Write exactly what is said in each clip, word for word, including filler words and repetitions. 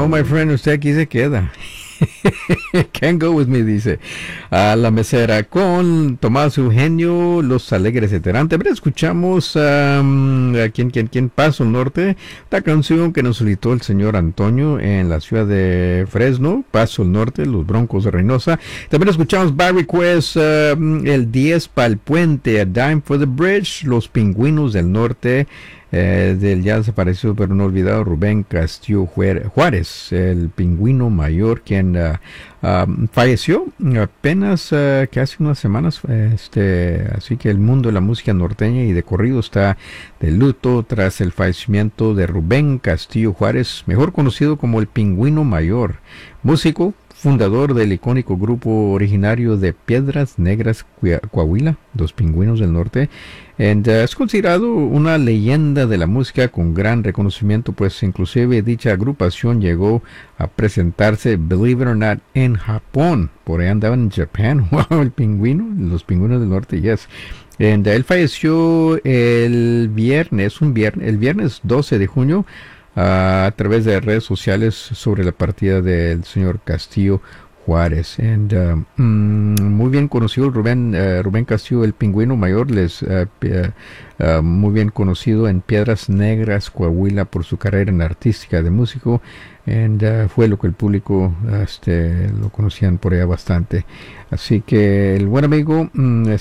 No, my friend, usted aquí se queda. Can't go with me, dice. A la mesera con Tomás Eugenio, Los Alegres Eterantes. Pero escuchamos um, a quien, quien, quien Paso Norte, la canción que nos solicitó el señor Antonio en la ciudad de Fresno, Paso Norte, los Broncos de Reynosa. También escuchamos by request uh, el diez para el puente, A Dime for the Bridge, Los Pingüinos del Norte. Eh, del ya desaparecido pero no olvidado Rubén Castillo Juárez, el pingüino mayor, quien uh, uh, falleció apenas uh, que hace unas semanas, este, así que el mundo de la música norteña y de corrido está de luto tras el fallecimiento de Rubén Castillo Juárez, mejor conocido como el Pingüino Mayor, músico, fundador del icónico grupo originario de Piedras Negras, Coahuila, Los Pingüinos del Norte. And, uh, es considerado una leyenda de la música con gran reconocimiento, pues inclusive dicha agrupación llegó a presentarse, believe it or not, en Japón. Por ahí andaban en Japón. Wow, el pingüino, Los Pingüinos del Norte, yes. And, uh, él falleció el viernes, un viernes, el viernes doce de junio, uh, a través de redes sociales sobre la partida del señor Castillo Juárez. And, uh, mm, muy bien conocido Rubén, uh, Rubén Castillo, el Pingüino Mayor, les, uh, uh, uh, muy bien conocido en Piedras Negras, Coahuila, por su carrera en artística de músico. And, uh, fue lo que el público este, lo conocían por allá bastante. Así que el buen amigo,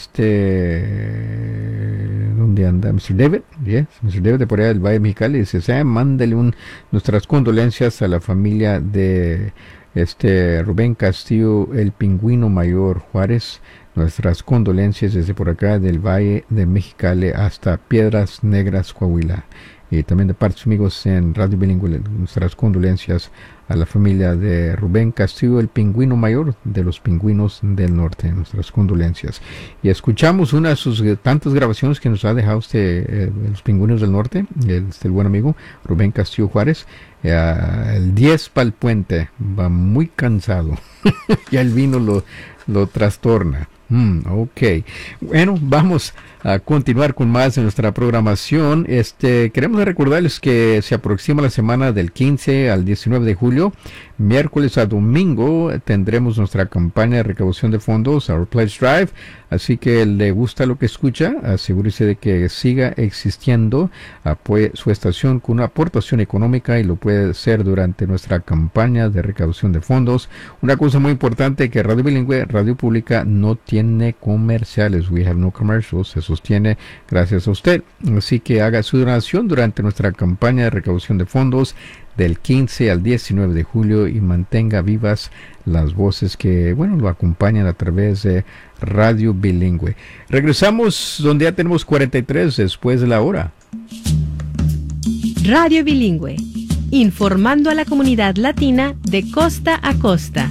este, ¿dónde anda? mister David, yes, mister David de por allá del Valle Mexicali, dice, Sam, mándale un, nuestras condolencias a la familia de este Rubén Castillo, el Pingüino Mayor Juárez. Nuestras condolencias desde por acá del Valle de Mexicali hasta Piedras Negras, Coahuila. Y también de parte de sus amigos en Radio Bilingüe, nuestras condolencias a la familia de Rubén Castillo, el Pingüino Mayor de los Pingüinos del Norte. Nuestras condolencias. Y escuchamos una de sus tantas grabaciones que nos ha dejado usted, eh, los Pingüinos del Norte, el, el buen amigo Rubén Castillo Juárez. Eh, el diez para el puente, va muy cansado. Ya el vino lo, lo trastorna. Mm, ok, bueno, vamos a continuar con más de nuestra programación. Este, queremos recordarles que se aproxima la semana del quince al diecinueve de julio, miércoles a domingo, tendremos nuestra campaña de recaudación de fondos, Our Pledge Drive. Así que le gusta lo que escucha, asegúrese de que siga existiendo, apoye su estación con una aportación económica y lo puede hacer durante nuestra campaña de recaudación de fondos. Una cosa muy importante, que Radio Bilingüe, Radio Pública, no tiene comerciales. We have no commercials. Se sostiene gracias a usted. Así que haga su donación durante nuestra campaña de recaudación de fondos del quince al diecinueve de julio y mantenga vivas las voces que, bueno, lo acompañan a través de Radio Bilingüe. Regresamos donde ya tenemos cuarenta y tres después de la hora. Radio Bilingüe, informando a la comunidad latina de costa a costa.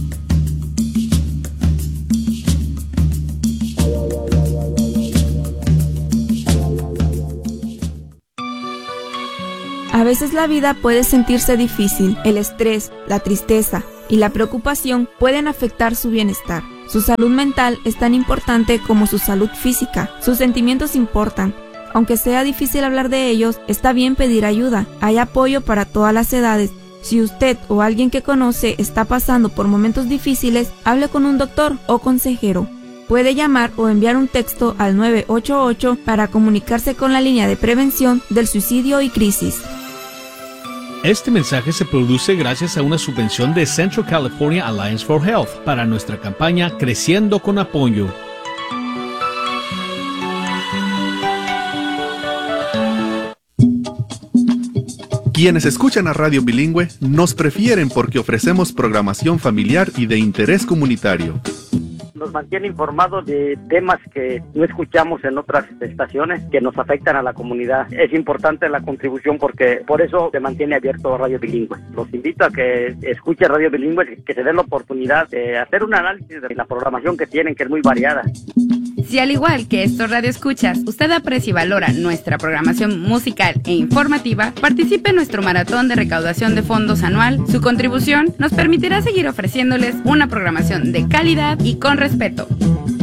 A veces la vida puede sentirse difícil. El estrés, la tristeza y la preocupación pueden afectar su bienestar. Su salud mental es tan importante como su salud física. Sus sentimientos importan. Aunque sea difícil hablar de ellos, está bien pedir ayuda. Hay apoyo para todas las edades. Si usted o alguien que conoce está pasando por momentos difíciles, hable con un doctor o consejero. Puede llamar o enviar un texto al nueve ocho ocho para comunicarse con la línea de prevención del suicidio y crisis. Este mensaje se produce gracias a una subvención de Central California Alliance for Health para nuestra campaña Creciendo con Apoyo. Quienes escuchan a Radio Bilingüe nos prefieren porque ofrecemos programación familiar y de interés comunitario. Nos mantiene informados de temas que no escuchamos en otras estaciones que nos afectan a la comunidad. Es importante la contribución porque por eso se mantiene abierto Radio Bilingüe. Los invito a que escuchen Radio Bilingüe, que se den la oportunidad de hacer un análisis de la programación que tienen, que es muy variada. Si al igual que estos radioescuchas, usted aprecia y valora nuestra programación musical e informativa, participe en nuestro maratón de recaudación de fondos anual. Su contribución nos permitirá seguir ofreciéndoles una programación de calidad y con respeto.